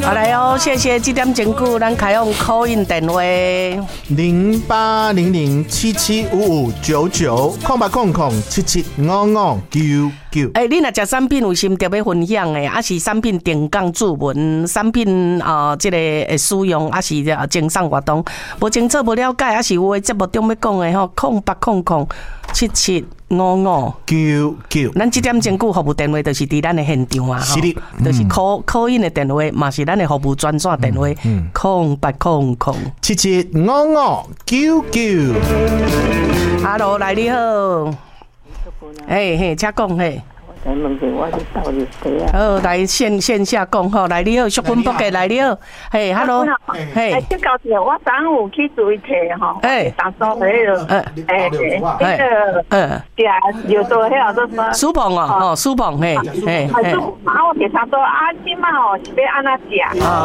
好来哦，谢谢这点钟久，咱开用 call in 电话 0800775599，0800775599。 你若食产品有心特别分享的，还是产品定岗注文，产品这个会使用，还是经商活动，无清楚无了解，还是有诶节目中要讲的吼，0800775599。咱这点钟久服务电话就是伫咱的现场啊， 是的， 就是 call in 的电话，嘛是咱的服务专线电话，0800775599。Hello， 来你好，请讲嘿。好，来线下讲吼，来你好，淑芬伯嘅来你好，嘿 ，hello， 嘿， 这搞是我上午去做一题吼，打扫迄个，有做迄个什么？ 苏鹏哦，苏鹏嘿， 我平常说今嘛哦是要安怎食？